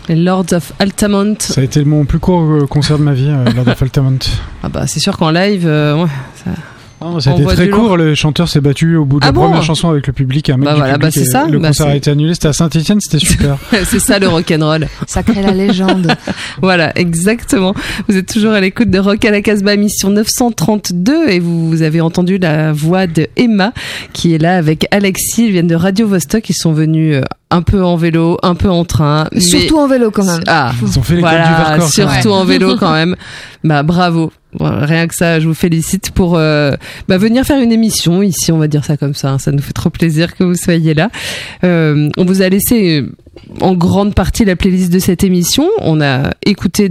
Les Lords of Altamont. Ça a été mon plus court concert de ma vie, Lords of Altamont. Ah bah c'est sûr qu'en live, ouais, ça... Non, ça a été très court, le chanteur s'est battu au bout de la première chanson avec le public, un mec du public, c'est ça. Le concert a été annulé, c'était à Saint-Étienne, c'était super. C'est ça le rock'n'roll. Ça crée la légende. Voilà, exactement. Vous êtes toujours à l'écoute de Rock à la Casbah, émission 932, et vous avez entendu la voix de Emma, qui est là avec Alexis, ils viennent de Radio Vostok, ils sont venus un peu en vélo, un peu en train. Surtout en vélo quand même. Ah, ils ont fait l'école du Vercors. Surtout en vélo quand même. Bah bravo. Rien que ça, je vous félicite pour venir faire une émission ici, on va dire ça comme ça. Hein, ça nous fait trop plaisir que vous soyez là. On vous a laissé en grande partie la playlist de cette émission. On a écouté